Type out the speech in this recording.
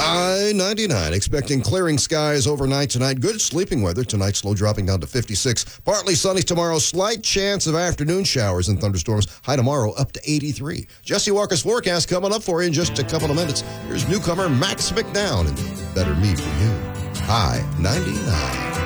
High 99. Expecting clearing skies overnight tonight. Good sleeping weather. Tonight's low dropping down to 56. Partly sunny tomorrow. Slight chance of afternoon showers and thunderstorms. High tomorrow up to 83. Jesse Walker's forecast coming up for you in just a couple of minutes. Here's newcomer Max McDowell and Better Me For You. High 99.